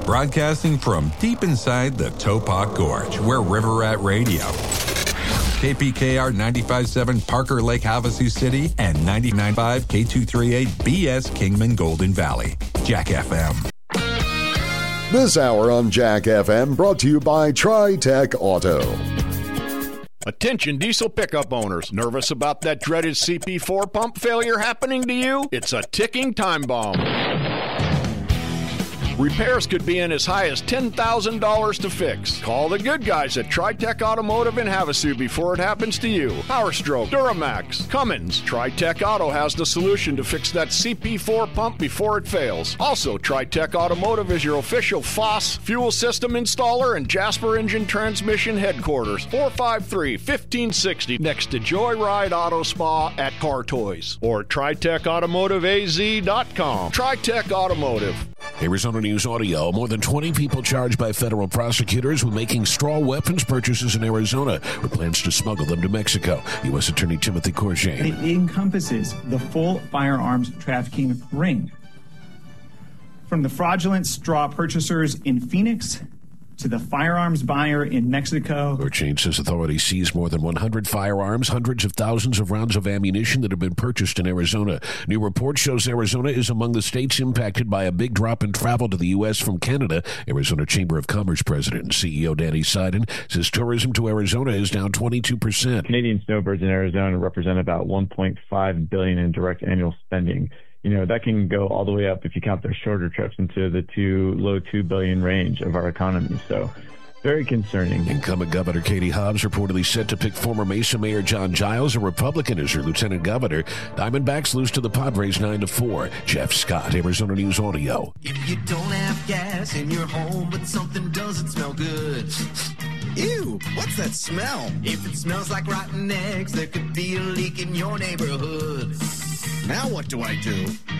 Broadcasting from deep inside the Topop Gorge, we're River Rat Radio. KPKR 95.7 Parker Lake, Havasu City, and 99.5 K238 BS Kingman Golden Valley. Jack FM. This hour on Jack FM brought to you by Tri-Tech Auto. Attention diesel pickup owners. Nervous about that dreaded CP4 pump failure happening to you? It's a ticking time bomb. Repairs could be in as high as $10,000 to fix. Call the good guys at Tri-Tech Automotive in Havasu before it happens to you. PowerStroke, Duramax, Cummins. Tri-Tech Auto has the solution to fix that CP4 pump before it fails. Also, Tri-Tech Automotive is your official FOSS fuel system installer and Jasper Engine Transmission headquarters. 453-1560 next to Joyride Auto Spa at Car Toys. Or TriTechAutomotiveAZ.com. Tri-Tech Automotive. Arizona News Audio. More than 20 people charged by federal prosecutors with making straw weapons purchases in Arizona with plans to smuggle them to Mexico. U.S. Attorney Timothy Courjane. It encompasses the full firearms trafficking ring. From the fraudulent straw purchasers in Phoenix to the firearms buyer in Mexico. Courjane says authorities seized more than 100 firearms, hundreds of thousands of rounds of ammunition that have been purchased in Arizona. New report shows Arizona is among the states impacted by a big drop in travel to the U.S. from Canada. Arizona Chamber of Commerce President and CEO Danny Seiden says tourism to Arizona is down 22%. Canadian snowbirds in Arizona represent about $1.5 billion in direct annual spending. You know, that can go all the way up if you count their shorter trips into the low $2 billion range of our economy. So very concerning. Incumbent Governor Katie Hobbs reportedly set to pick former Mesa Mayor John Giles, a Republican, as her lieutenant governor. Diamondbacks lose to the Padres 9-4. Jeff Scott, Arizona News Audio. If you don't have gas in your home, but something doesn't smell good. Ew, what's that smell? If it smells like rotten eggs, there could be a leak in your neighborhood. Now what do I do?